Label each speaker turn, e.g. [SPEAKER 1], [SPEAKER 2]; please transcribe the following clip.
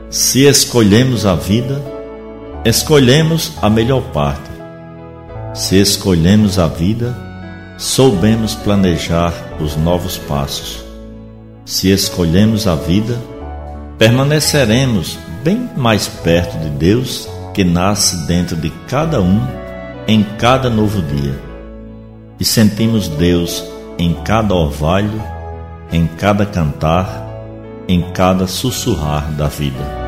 [SPEAKER 1] Se escolhemos a vida, escolhemos a melhor parte. Se escolhemos a vida, soubemos planejar os novos passos. Se escolhemos a vida, permaneceremos bem mais perto de Deus, que nasce dentro de cada um em cada novo dia. E sentimos Deus em cada orvalho, em cada cantar, em cada sussurrar da vida.